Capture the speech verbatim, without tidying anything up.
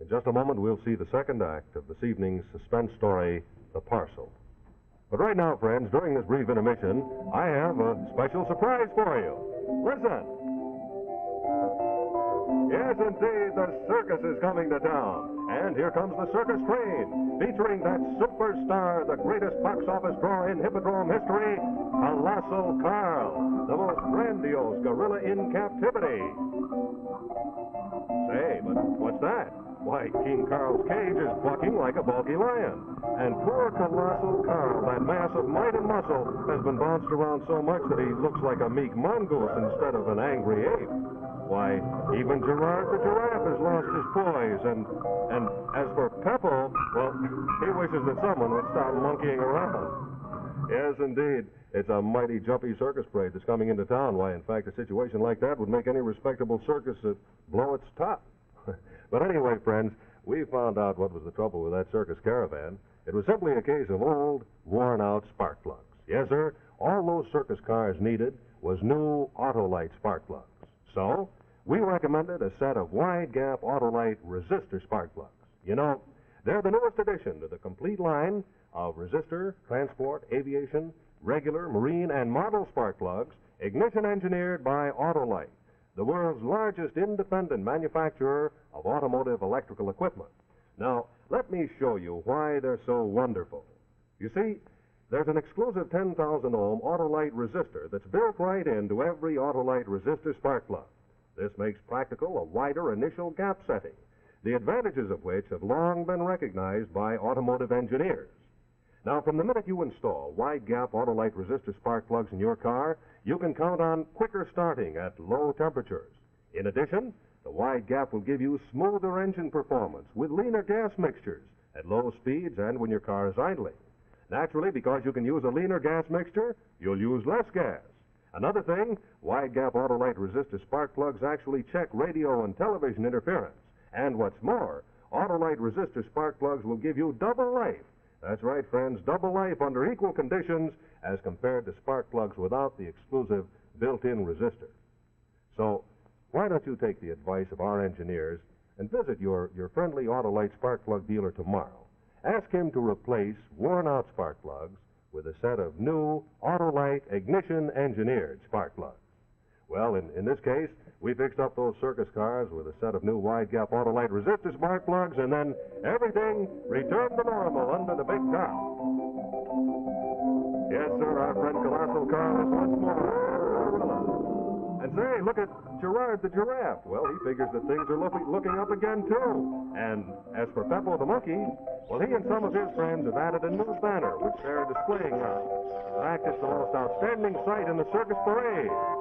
In just a moment, we'll see the second act of this evening's suspense story, The Parcel. But right now, friends, during this brief intermission, I have a special surprise for you. Listen. Yes, indeed, the circus is coming to town. And here comes the circus train, featuring that superstar, the greatest box office draw in Hippodrome history, Colossal Carl, the most grandiose gorilla in captivity. Say, but what's that? Why, King Carl's cage is bucking like a bulky lion. And poor Colossal Carl, that mass of might and muscle, has been bounced around so much that he looks like a meek mongoose instead of an angry ape. Why, even Gerard the giraffe has lost his poise, and and as for Peppo, well, he wishes that someone would stop monkeying around. Yes, indeed, it's a mighty jumpy circus parade that's coming into town. Why, in fact, a situation like that would make any respectable circus uh, blow its top. But anyway, friends, we found out what was the trouble with that circus caravan. It was simply a case of old, worn-out spark plugs. Yes, sir, all those circus cars needed was new Autolite spark plugs. So, we recommended a set of wide-gap Autolite resistor spark plugs. You know, they're the newest addition to the complete line of resistor, transport, aviation, regular, marine, and model spark plugs, ignition engineered by Autolite, the world's largest independent manufacturer of automotive electrical equipment. Now, let me show you why they're so wonderful. You see, there's an exclusive ten thousand ohm Autolite resistor that's built right into every Autolite resistor spark plug. This makes practical a wider initial gap setting, the advantages of which have long been recognized by automotive engineers. Now, from the minute you install wide-gap Autolite resistor spark plugs in your car, you can count on quicker starting at low temperatures. In addition, the wide gap will give you smoother engine performance with leaner gas mixtures at low speeds and when your car is idling. Naturally, because you can use a leaner gas mixture, you'll use less gas. Another thing, wide-gap Autolite resistor spark plugs actually check radio and television interference. And what's more, Autolite resistor spark plugs will give you double life. That's right, friends, double life under equal conditions as compared to spark plugs without the exclusive built-in resistor. So, why don't you take the advice of our engineers and visit your, your friendly Autolite spark plug dealer tomorrow. Ask him to replace worn-out spark plugs with a set of new Autolite ignition-engineered spark plugs. Well, in, in this case, we fixed up those circus cars with a set of new wide-gap Autolite resistor spark plugs, and then everything returned to normal under the big top. Yes, sir, our friend Colossal Carl is once more. And say, look at Gerard the giraffe. Well, he figures that things are look, looking up again, too. And as for Peppo the monkey, well, he and some of his friends have added a new banner, which they're displaying now. In fact, it's the most outstanding sight in the circus parade.